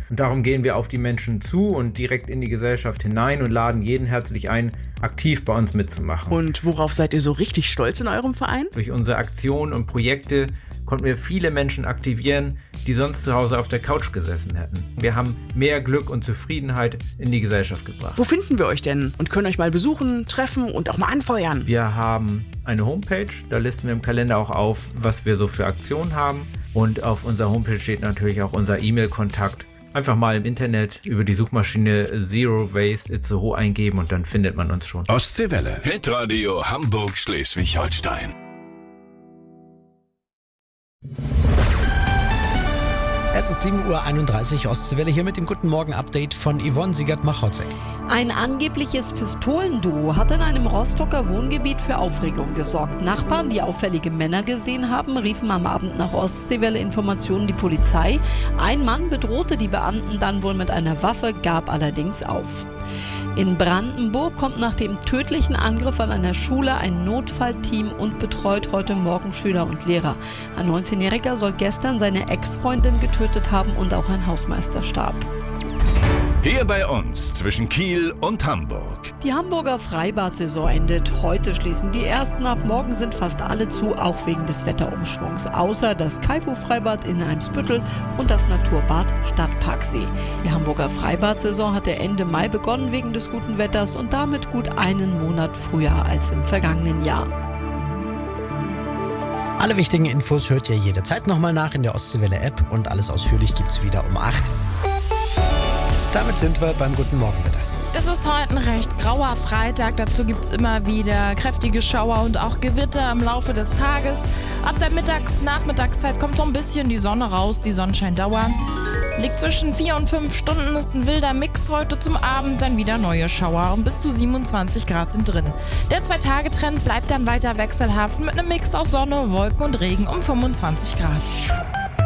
Und darum gehen wir auf die Menschen zu und direkt in die Gesellschaft hinein und laden jeden herzlich ein, aktiv bei uns mitzumachen. Und worauf seid ihr so richtig stolz in eurem Verein? Durch unsere Aktionen und Projekte konnten wir viele Menschen aktivieren, die sonst zu Hause auf der Couch gesessen hätten. Wir haben mehr Glück und Zufriedenheit in die Gesellschaft gebracht. Wo finden wir euch denn und können euch mal besuchen, treffen und auch mal anfeuern? Wir haben eine Homepage, da listen wir im Kalender auch auf, was wir so für Aktionen haben. Und auf unserer Homepage steht natürlich auch unser E-Mail-Kontakt. Einfach mal im Internet über die Suchmaschine Zero Waste Itzehoe eingeben und dann findet man uns schon. Ostseewelle. Hitradio Hamburg-Schleswig-Holstein. Es ist 7:31 Uhr, Ostseewelle hier mit dem Guten Morgen-Update von Yvonne Siegert-Machotzek. Ein angebliches Pistolenduo hat in einem Rostocker Wohngebiet für Aufregung gesorgt. Nachbarn, die auffällige Männer gesehen haben, riefen am Abend nach Ostseewelle-Informationen die Polizei. Ein Mann bedrohte die Beamten dann wohl mit einer Waffe, gab allerdings auf. In Brandenburg kommt nach dem tödlichen Angriff an einer Schule ein Notfallteam und betreut heute Morgen Schüler und Lehrer. Ein 19-Jähriger soll gestern seine Ex-Freundin getötet haben und auch ein Hausmeister starb. Hier bei uns zwischen Kiel und Hamburg. Die Hamburger Freibad-Saison endet. Heute schließen die ersten ab. Morgen sind fast alle zu, auch wegen des Wetterumschwungs. Außer das Kaifu-Freibad in Eimsbüttel und das Naturbad Stadtparksee. Die Hamburger Freibad-Saison hatte Ende Mai begonnen wegen des guten Wetters und damit gut einen Monat früher als im vergangenen Jahr. Alle wichtigen Infos hört ihr jederzeit nochmal nach in der Ostseewelle-App und alles ausführlich gibt's wieder um 8. Damit sind wir beim Guten Morgen, bitte. Das ist heute ein recht grauer Freitag. Dazu gibt es immer wieder kräftige Schauer und auch Gewitter im Laufe des Tages. Ab der Nachmittagszeit kommt so ein bisschen die Sonne raus, die Sonnenscheindauer. Liegt zwischen 4 und 5 Stunden, ist ein wilder Mix heute zum Abend, dann wieder neue Schauer und bis zu 27 Grad sind drin. Der 2-Tage-Trend bleibt dann weiter wechselhaft mit einem Mix aus Sonne, Wolken und Regen um 25 Grad.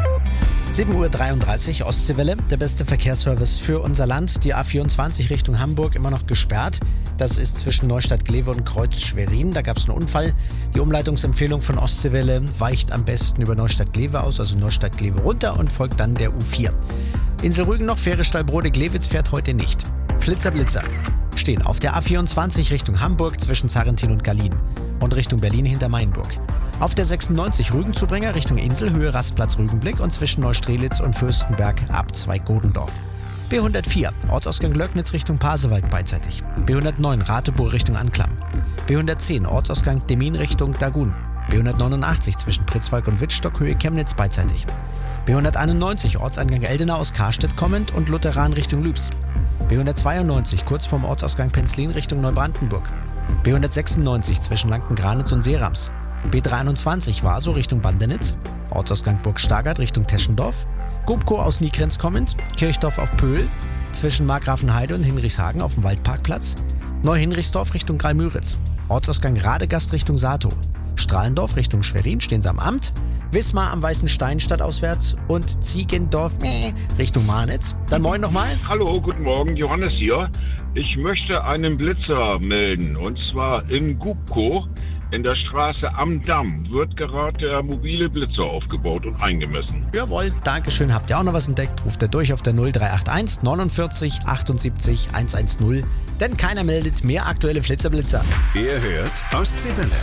7:33 Uhr, Ostseewelle, der beste Verkehrsservice für unser Land. Die A24 Richtung Hamburg immer noch gesperrt. Das ist zwischen Neustadt-Glewe und Kreuz-Schwerin. Da gab es einen Unfall. Die Umleitungsempfehlung von Ostseewelle weicht am besten über Neustadt-Glewe aus, also Neustadt-Glewe runter und folgt dann der U4. Insel Rügen noch, Fähre Stallbrode-Glewitz fährt heute nicht. Blitzer stehen auf der A24 Richtung Hamburg zwischen Zarrentin und Gallien und Richtung Berlin hinter Mainburg. Auf der 96 Rügenzubringer Richtung Insel, Höhe Rastplatz Rügenblick und zwischen Neustrelitz und Fürstenberg ab Zweig-Godendorf. B104 Ortsausgang Löcknitz Richtung Pasewalk beidseitig. B109 Ratebur Richtung Anklam. B110 Ortsausgang Demmin Richtung Dagun. B189 zwischen Pritzwalk und Wittstock Höhe Chemnitz beidseitig. B191 Ortseingang Eldena aus Karstedt kommend und Lutheran Richtung Lübs. B192 kurz vorm Ortsausgang Penzlin Richtung Neubrandenburg. B196 zwischen Lanken-Granitz und Seerams. B321 Vaso Richtung Bandenitz, Ortsausgang Burg Stargard Richtung Teschendorf, Gubko aus Niegrenz kommend, Kirchdorf auf Pöhl, zwischen Markgrafenheide und Hinrichshagen auf dem Waldparkplatz, Neu-Hinrichsdorf Richtung Graal-Müritz, Ortsausgang Radegast Richtung Sato, Strahlendorf Richtung Schwerin stehen sie am Amt, Wismar am Weißen Stein stadtauswärts und Ziegendorf Richtung Marnitz. Dann moin nochmal. Hallo, guten Morgen, Johannes hier. Ich möchte einen Blitzer melden und zwar in Gubko. In der Straße am Damm wird gerade der mobile Blitzer aufgebaut und eingemessen. Jawohl, Dankeschön. Habt ihr auch noch was entdeckt? Ruft ihr durch auf der 0381 49 78 110. Denn keiner meldet mehr aktuelle Flitzer-Blitzer. Ihr hört Ostseewelle.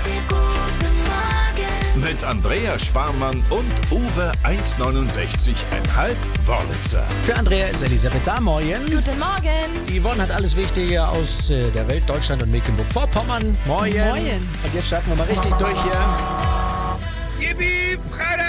Mit Andrea Sparmann und Uwe 1,69,5 Wörlitzer. Für Andrea ist Elisabeth da. Moin. Guten Morgen. Die Yvonne hat alles Wichtige aus der Welt, Deutschland und Mecklenburg-Vorpommern. Moin. Moin. Und jetzt starten wir mal richtig durch hier. Yippie, Freitag!